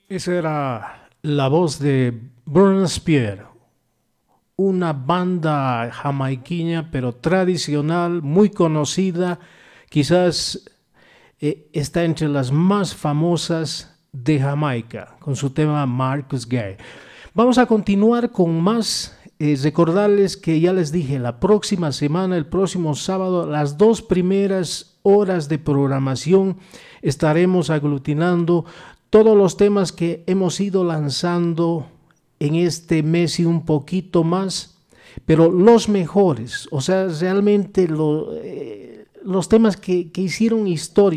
Esa era la voz de Burn Spear, una banda jamaiquina pero tradicional, muy conocida, quizás está entre las más famosas de Jamaica, con su tema Marcus Gay. Vamos a continuar con más. Recordarles que ya les dije, la próxima semana, el próximo sábado, las 2 primeras horas de programación estaremos aglutinando todos los temas que hemos ido lanzando en este mes y un poquito más, pero los mejores, o sea, realmente los temas que hicieron historia